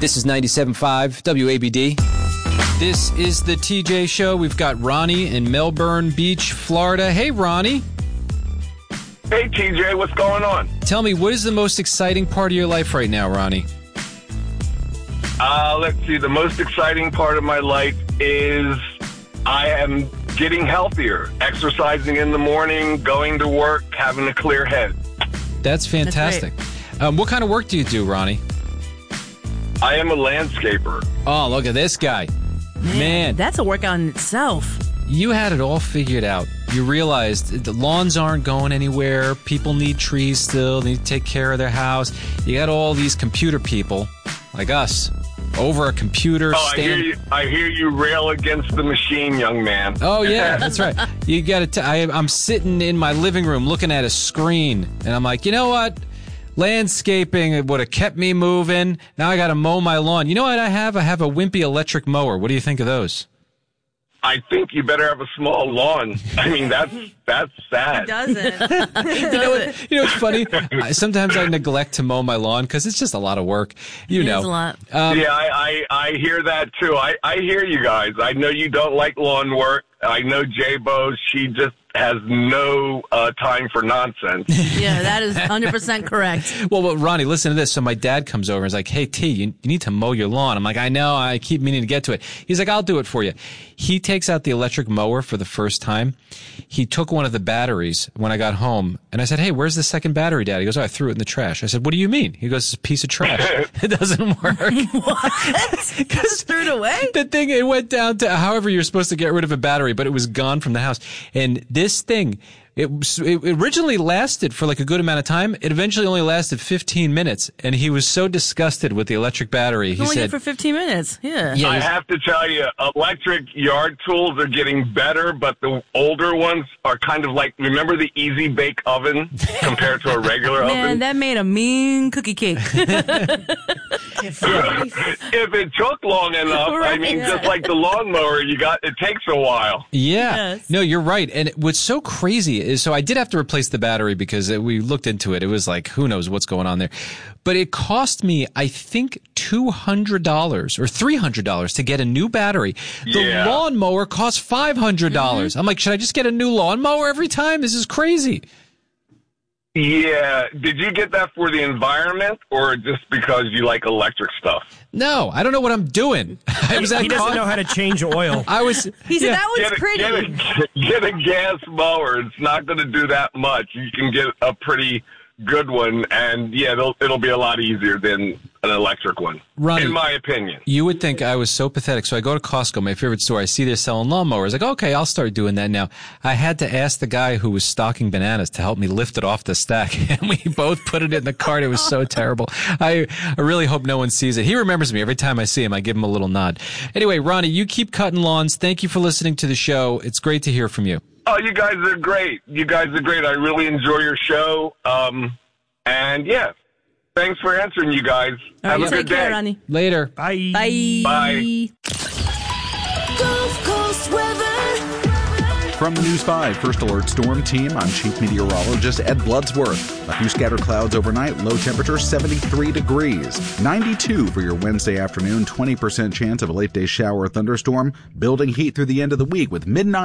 This is 97.5 WABD. This is the TJ Show. We've got Ronnie in Melbourne Beach, Florida. Hey, Ronnie. Hey, TJ, what's going on? Tell me, what is the most exciting part of your life right now, Ronnie? Let's see. The most exciting part of my life is I am getting healthier, exercising in the morning, going to work, having a clear head. That's fantastic. What kind of work do you do, Ronnie? I am a landscaper. Oh, look at this guy. Man, that's a workout in itself. You had it all figured out. You realized the lawns aren't going anywhere. People need trees still. They need to take care of their house. You got all these computer people like us over a computer. I hear you rail against the machine, young man. Oh, yeah, that's right. You got to. I'm sitting in my living room looking at a screen, and I'm like, you know what? Landscaping would have kept me moving. Now I got to mow my lawn. You know what I have? I have a wimpy electric mower. What do you think of those? I think you better have a small lawn. I mean, that's sad. He doesn't. You know what's funny? Sometimes I neglect to mow my lawn because it's just a lot of work. You know. It's a lot. Yeah, I hear that too. I hear you guys. I know you don't like lawn work. I know J-Bo, she just has no time for nonsense. Yeah, that is 100% correct. Well, Ronnie, listen to this. So my dad comes over and is like, hey, T, you need to mow your lawn. I'm like, I know. I keep meaning to get to it. He's like, I'll do it for you. He takes out the electric mower for the first time. He took one of the batteries when I got home, and I said, hey, where's the second battery, Dad? He goes, oh, I threw it in the trash. I said, what do you mean? He goes, it's a piece of trash. It doesn't work. What? Because threw it away? The thing, it went down to however you're supposed to get rid of a battery, but it was gone from the house. And this thing, it originally lasted for like a good amount of time. It eventually only lasted 15 minutes, and he was so disgusted with the electric battery. He only said, good for 15 minutes. Yeah. I have to tell you, electric yard tools are getting better, but the older ones are kind of like, remember the Easy Bake Oven compared to a regular oven? Man, that made a mean cookie cake. If it took long enough, Right. I mean, just like the lawnmower, it takes a while. yeah. Yes. No, you're right. And what's so crazy is, so I did have to replace the battery because we looked into it. It was like, who knows what's going on there. But it cost me, I think, $200 or $300 to get a new battery. The lawnmower costs $500. I'm like, should I just get a new lawnmower every time? This is crazy. Yeah. Did you get that for the environment or just because you like electric stuff? No, I don't know what I'm doing. He doesn't know how to change oil. He said that one's pretty. Get a gas mower. It's not going to do that much. You can get a pretty good one, and yeah, it'll be a lot easier than an electric one, Ronnie, in my opinion. You would think I was so pathetic. So I go to Costco, my favorite store. I see they're selling lawnmowers. Like, okay, I'll start doing that now. I had to ask the guy who was stocking bananas to help me lift it off the stack, and we both put it in the cart. It was so terrible. I really hope no one sees it. He remembers me. Every time I see him, I give him a little nod. Anyway, Ronnie, you keep cutting lawns. Thank you for listening to the show. It's great to hear from you. Oh, you guys are great. I really enjoy your show. And yeah, thanks for answering, you guys. Have a good Take care, day. Ronnie. Later. Bye. Bye. Bye. Gulf Coast weather. From the News 5 First Alert Storm Team, I'm Chief Meteorologist Ed Bloodsworth. A few scattered clouds overnight, low temperature 73 degrees. 92 for your Wednesday afternoon, 20% chance of a late day shower or thunderstorm. Building heat through the end of the week with midnight